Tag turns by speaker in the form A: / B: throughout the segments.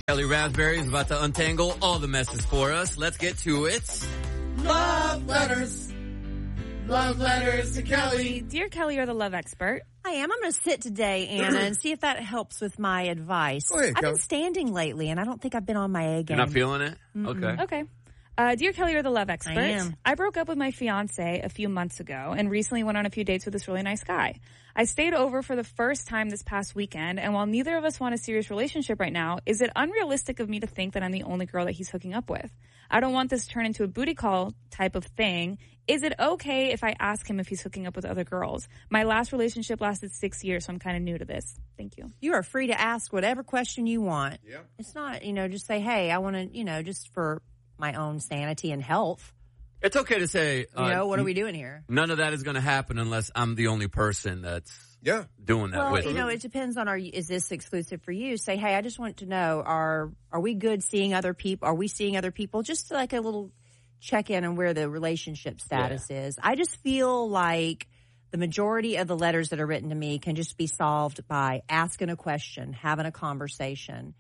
A: Kelly Raspberry is about to untangle all the messes for us. Let's get to it.
B: Love letters. Love letters to Kelly.
C: Dear Kelly, you're the love expert.
D: I am. I'm going to sit today, Anna, and see if that helps with my advice.
A: Go ahead,
D: I've
A: Kelly.
D: been standing lately, and I don't think I've been on my A game.
A: You're not feeling it?
D: Mm-mm.
A: Okay.
C: Dear Kelly, you're the love expert.
D: I am.
C: I broke up with my fiance a few months ago and recently went on a few dates with this really nice guy. I stayed over for the first time this past weekend, and while neither of us want a serious relationship right now, is it unrealistic of me to think that I'm the only girl that he's hooking up with? I don't want this to turn into a booty call type of thing. Is it okay if I ask him if he's hooking up with other girls? My last relationship lasted 6 years, so I'm kind of new to this. Thank you.
D: You are free to ask whatever question you want.
B: Yeah.
D: It's not, just say, hey, I want to, just for my own sanity and health.
A: It's okay to say,
D: what are we doing here?
A: none of that is going to happen unless I'm the only person that's doing that
D: Well,
A: with
D: it depends on, is this exclusive for you? Say, hey, I just want to know, are we good seeing other people? Are we seeing other people? Just like a little check in on where the relationship status is. I just feel like the majority of the letters that are written to me can just be solved by asking a question, having a conversation.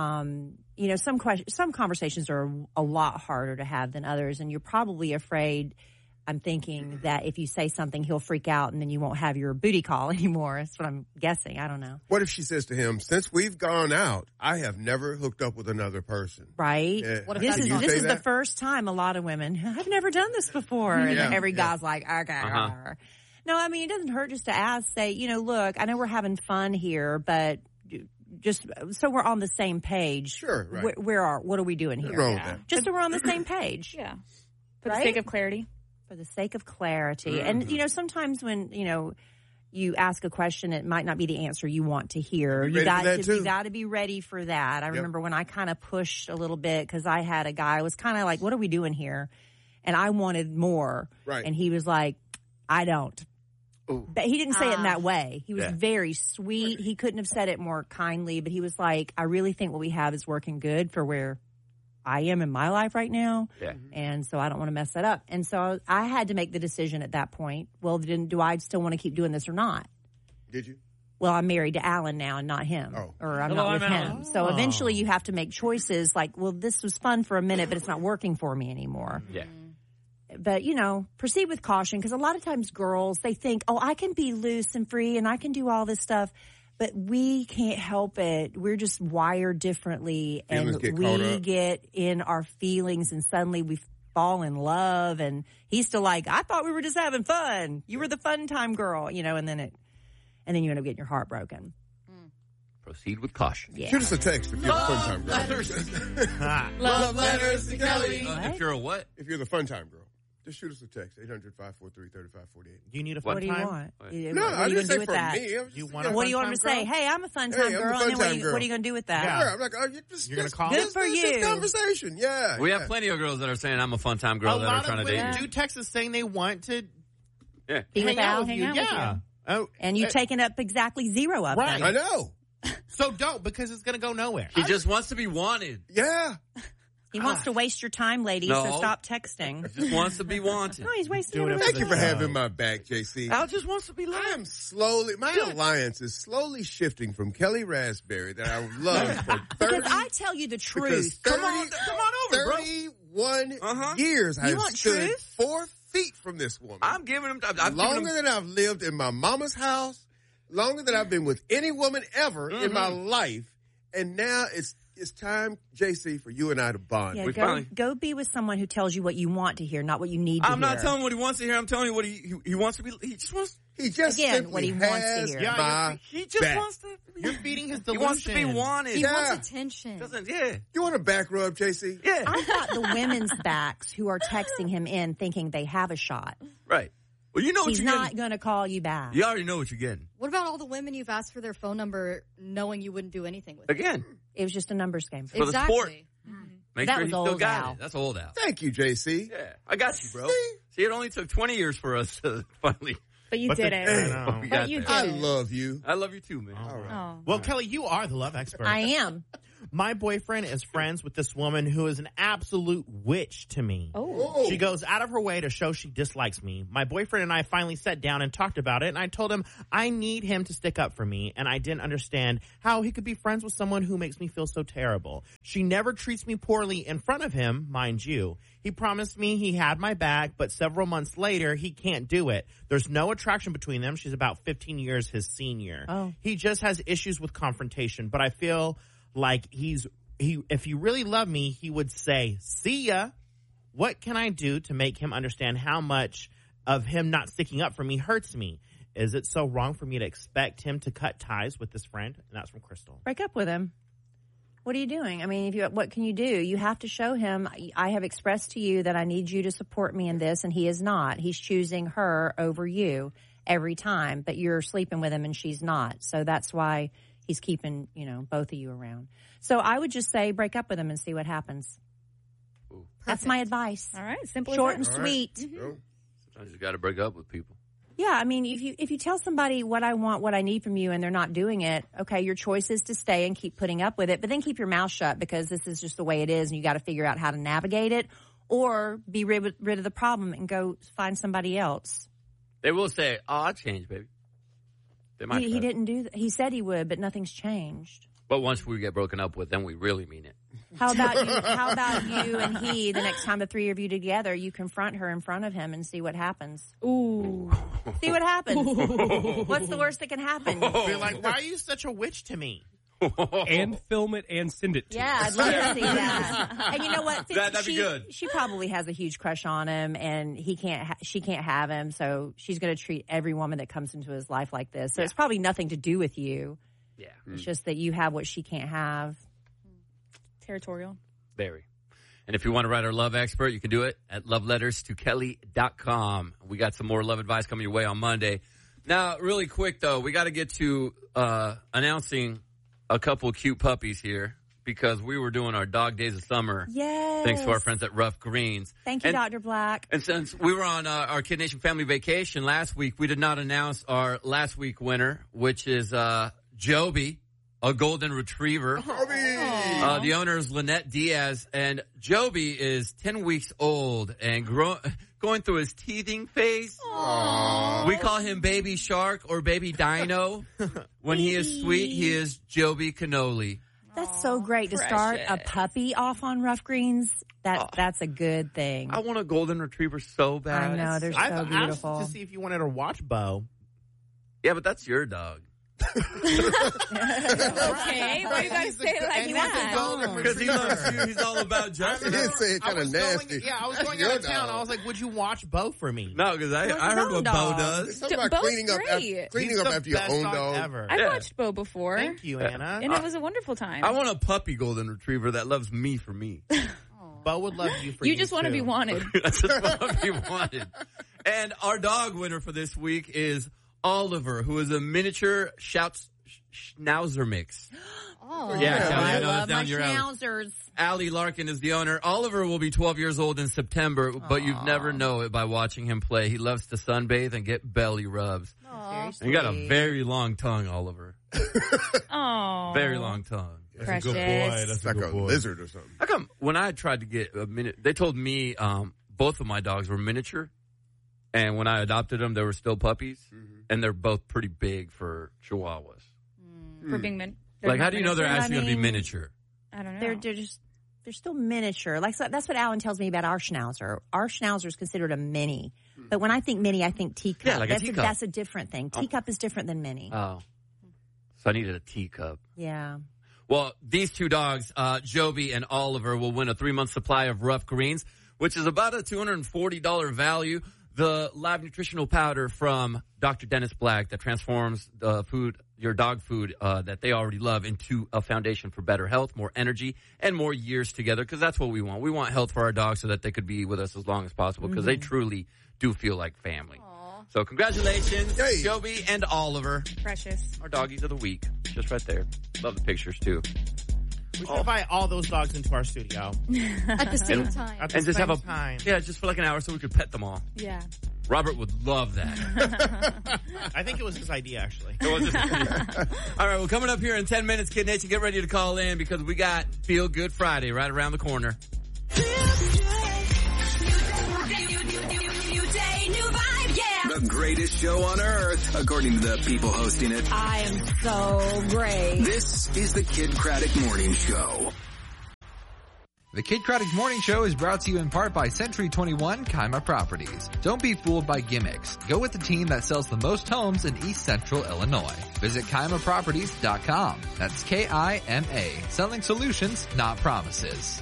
D: Some conversations are a lot harder to have than others, and you're probably afraid. I'm thinking that if you say something, he'll freak out, and then you won't have your booty call anymore. That's what I'm guessing. I don't know.
E: What if she says to him, since we've gone out, I have never hooked up with another person?
D: Right?
E: Yeah.
F: What if
D: This
F: that's
D: is the first time a lot of women, I've never done this before. And every guy's like, okay. No, I mean, it doesn't hurt just to ask, say, look, I know we're having fun here, but just so we're on the same page.
E: Sure, right.
D: What are we doing here?
E: Wrong with that.
D: Just so we're on the same page.
C: Yeah. For the sake of clarity.
D: For the sake of clarity. And, sometimes when, you ask a question, it might not be the answer you want to hear. You got to be ready for that. I remember when I kind of pushed a little bit because I had a guy, I was kind of like, what are we doing here? And I wanted more.
E: Right.
D: And he was like, I don't.
A: Ooh.
D: But he didn't say it in that way. He was very sweet. He couldn't have said it more kindly, but he was like, I really think what we have is working good for where I am in my life right now.
A: Yeah.
D: And so I don't want to mess that up. And so I had to make the decision at that point. Well, then do I still want to keep doing this or not?
E: Did you?
D: Well, I'm married to Alan now and not him. Or I'm not with him. So eventually you have to make choices like, well, this was fun for a minute, but it's not working for me anymore.
A: Yeah.
D: But, proceed with caution because a lot of times girls, they think, oh, I can be loose and free and I can do all this stuff. But we can't help it. We're just wired differently.
E: Feelings
D: And
E: get
D: we
E: caught up.
D: get in our feelings and suddenly we fall in love. And he's still like, I thought we were just having fun. You were the fun time girl, and then you end up getting your heart broken.
A: Proceed with caution.
D: Yeah.
E: Shoot us a text if you're the fun time girl.
B: Love letters to Kelly.
A: If you're a what?
E: If you're the fun time girl. Just shoot us a text, 800-543-3548.
F: You need a
D: What
F: fun
D: do you
F: time?
D: want?
E: No,
D: what
E: I
D: are you
E: didn't
D: going to
E: say
D: do with
E: for
D: that?
E: me. I was
F: You
E: just-
F: want a
D: What do you
F: fun
D: want me to
F: time
D: say?
F: girl?
D: Hey, I'm a fun
E: Hey,
D: time
E: I'm a
D: girl.
E: fun
D: And then
E: time girl.
D: what are you going to do with that?
E: Yeah, I'm like,
F: You're gonna call
D: Good
F: us?
D: for you.
E: Conversation, yeah.
A: We have plenty of girls that are saying I'm a fun time girl
F: A
A: that are
F: lot
A: trying
F: of
A: to date
F: women
A: you.
F: do text us saying they want to
A: Yeah.
D: Be
F: hang
D: with
F: out
D: Al?
F: with you.
C: Hang out with
F: Yeah. Oh,
D: And you've taken up exactly zero of
F: Right.
D: them.
E: I know.
F: so don't because it's going to go nowhere.
A: He just wants to be wanted.
E: Yeah.
D: He wants to waste your time, ladies, so
A: No.
D: stop texting.
A: He just wants to be wanted.
D: No, he's wasting
F: Do it
D: your
F: for
E: Thank you for having my back, JC.
A: Al just wants to be
E: I am
A: loved.
E: my alliance is slowly shifting from Kelly Raspberry that I loved for 30
D: Because I tell you the truth.
A: Come on over, bro.
E: 31 years I've
D: want
E: stood
D: truth?
E: 4 feet from this woman.
A: I'm giving him. I've given
E: Longer
A: him.
E: than I've lived in my mama's house, longer than I've been with any woman ever in my life, and now it's time, JC, for you and I to bond.
D: Yeah, go be with someone who tells you what you want to hear, not what you need to hear.
A: I'm not telling him what he wants to hear. I'm telling you what he wants to be. He just wants.
E: He just
D: Again,
E: simply
D: what he wants to
E: has
D: hear.
E: my
A: He just
E: back.
A: wants to.
F: You're feeding his
A: He
F: delusion.
A: wants to be wanted.
B: He
E: Yeah.
B: wants attention.
E: You want a back rub, JC?
A: Yeah.
D: I've got the women's backs who are texting him in thinking they have a shot.
A: Right. Well, you know what
D: He's
A: you're
D: not
A: getting.
D: going to call you back.
A: You already know what you're getting.
B: What about all the women you've asked for their phone number knowing you wouldn't do anything with
A: Again.
D: It was just a numbers game.
A: For the sport.
B: Exactly.
A: Make
D: That
A: sure
D: was
A: he still
D: old
A: got
D: Al.
A: it. That's old Al.
E: Thank you, JC.
A: Yeah. I got you, bro. See, it only took 20 years for us to finally.
C: But you did it.
F: I
A: We
C: But
A: got
C: you
A: there.
C: did
E: I
C: it.
E: love you.
A: I love you too, man.
E: All right.
C: Oh.
F: Well, Kelly, you are the love expert.
D: I am.
F: My boyfriend is friends with this woman who is an absolute witch to me.
C: Oh.
F: She goes out of her way to show she dislikes me. My boyfriend and I finally sat down and talked about it, and I told him I need him to stick up for me, and I didn't understand how he could be friends with someone who makes me feel so terrible. She never treats me poorly in front of him, mind you. He promised me he had my back, but several months later, he can't do it. There's no attraction between them. She's about 15 years his senior.
D: Oh.
F: He just has issues with confrontation, but I feel like if he really loved me, he would say, see ya. What can I do to make him understand how much of him not sticking up for me hurts me? Is it so wrong for me to expect him to cut ties with this friend? And that's from Crystal.
D: Break up with him. What are you doing? I mean, what can you do? You have to show him, I have expressed to you that I need you to support me in this, and he is not. He's choosing her over you every time, but you're sleeping with him and she's not. So that's why he's keeping, both of you around. So I would just say break up with him and see what happens.
G: Ooh.
D: That's my advice.
C: All right, simple
D: Short
C: as
D: and
C: that.
D: sweet.
G: Sometimes you got to break up with people.
D: Yeah, I mean, if you tell somebody what I want, what I need from you, and they're not doing it, okay, your choice is to stay and keep putting up with it, but then keep your mouth shut because this is just the way it is, and you got to figure out how to navigate it, or be rid of the problem and go find somebody else.
G: They will say, "Oh, I changed, baby." They might.
D: He didn't do that. He said he would, but nothing's changed.
G: But once we get broken up with, then we really mean it.
D: How about you? How about you and he? The next time the three of you together, you confront her in front of him and see what happens.
C: Ooh.
D: See what happens. What's the worst that can happen?
F: Be like, why are you such a witch to me?
H: And film it and send it to
D: Yeah, I'd love to see that. And you know what?
G: That'd be good.
D: She probably has a huge crush on him, and she can't have him. So she's going to treat every woman that comes into his life like this. So it's probably nothing to do with you.
G: Yeah.
D: It's just that you have what she can't have.
C: Territorial.
G: Very. And if you want to write our love expert, you can do it at loveletterstokelly.com. We got some more love advice coming your way on Monday. Now, really quick, though, we got to get to announcing a couple of cute puppies here because we were doing our dog days of summer.
D: Yes.
G: Thanks to our friends at Rough Greens.
D: Thank you, Dr. Black.
G: And since we were on our Kid Nation family vacation last week, we did not announce our last week winner, which is Joby, a golden retriever. The owner is Lynette Diaz, and Joby is 10 weeks old and going through his teething phase.
D: Aww.
G: We call him Baby Shark or Baby Dino. When he is sweet, he is Joby Cannoli.
D: That's so great to start a puppy off on Rough Greens. That's a good thing.
G: I want a golden retriever so bad.
D: I know, they're so
F: I've
D: beautiful.
F: asked to see if you wanted to watch Bo.
G: Yeah, but that's your dog.
C: Okay, why you gotta say it like that?
G: Because he loves you. He's all about justice.
E: He didn't say it kind of nasty.
F: I was going out of town. I was like, would you watch Bo for me?
G: No, because I heard what Bo does.
E: Something about
C: Bo's
E: cleaning up
C: great.
E: after your own dog.
F: Ever.
C: I've watched Bo before.
F: Thank you, Anna.
C: And it was a wonderful time.
G: I want a puppy golden retriever that loves me for me.
F: Bo would love you for you.
C: You just want to be wanted.
G: That's just what we wanted. And our dog winner for this week is Oliver, who is a miniature Schnauzer mix.
B: Oh,
G: Yeah, Kelly,
D: I
G: I know that's
D: love
G: down
D: my
G: your alley.
D: schnauzers.
G: Allie Larkin is the owner. Oliver will be 12 years old in September, but you'd never know it by watching him play. He loves to sunbathe and get belly rubs.
B: Aw.
G: And you got a very long tongue, Oliver.
C: Oh,
G: Very long tongue.
C: precious.
E: It's like a lizard or something.
G: How come when I tried to get they told me both of my dogs were miniature, and when I adopted them, they were still puppies, and they're both pretty big for Chihuahuas.
C: For being
G: Like, how do you know they're
D: miniature.
G: actually going to be miniature?
C: I don't know.
D: They're still miniature. Like, so that's what Alan tells me about our Schnauzer. Our Schnauzer is considered a mini. But when I think mini, I think teacup.
G: Yeah, like a
D: that's
G: teacup.
D: That's a different thing. Teacup is different than mini.
G: Oh. So I needed a teacup.
D: Yeah.
G: Well, these two dogs, Joby and Oliver, will win a 3-month supply of Rough Greens, which is about a $240 value. The live nutritional powder from Dr. Dennis Black that transforms the food, your dog food that they already love, into a foundation for better health, more energy, and more years together, because that's what we want. We want health for our dogs so that they could be with us as long as possible, because they truly do feel like family.
B: Aww.
G: So congratulations,
E: Yay.
G: Joby and Oliver,
C: Precious.
G: our doggies of the week. Just right there. Love the pictures, too.
F: We should invite all those dogs into our studio.
B: At the same time.
F: At the
G: And just
F: same
G: have
F: time.
G: Yeah, just for like an hour so we could pet them all.
C: Yeah.
G: Robert would love that.
F: I think it was his idea, actually.
G: All right, well, coming up here in 10 minutes, Kid Nation, get ready to call in because we got Feel Good Friday right around the corner.
I: The greatest show on earth, according to the people hosting it.
D: I am so great.
I: This is the Kid Craddock Morning Show.
J: The Kid Craddock Morning Show is brought to you in part by Century 21 Kaima Properties. Don't be fooled by gimmicks. Go with the team that sells the most homes in East Central Illinois. Visit KaimaProperties.com. That's K-I-M-A. Selling solutions, not promises.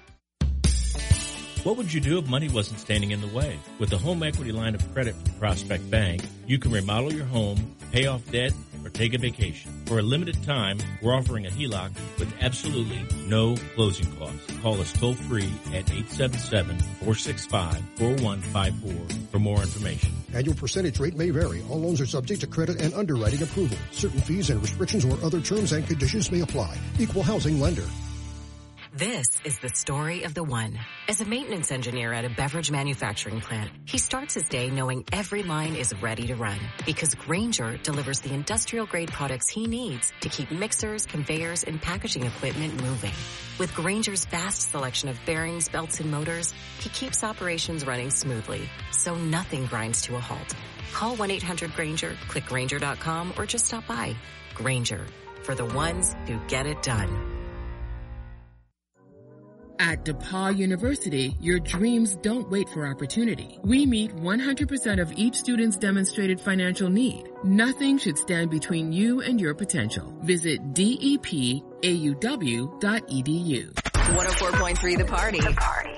K: What would you do if money wasn't standing in the way? With the home equity line of credit from Prospect Bank, you can remodel your home, pay off debt, or take a vacation. For a limited time, we're offering a HELOC with absolutely no closing costs. Call us toll free at 877-465-4154 for more information.
L: Annual percentage rate may vary. All loans are subject to credit and underwriting approval. Certain fees and restrictions or other terms and conditions may apply. Equal housing lender.
M: This is the story of the one. As a maintenance engineer at a beverage manufacturing plant, he starts his day knowing every line is ready to run because Grainger delivers the industrial-grade products he needs to keep mixers, conveyors, and packaging equipment moving. With Grainger's vast selection of bearings, belts, and motors, he keeps operations running smoothly, so nothing grinds to a halt. Call 1-800-GRAINGER, click Grainger.com, or just stop by. Grainger, for the ones who get it done.
N: At DePaul University, your dreams don't wait for opportunity. We meet 100% of each student's demonstrated financial need. Nothing should stand between you and your potential. Visit DEPAUW.edu.
O: 104.3 The Party.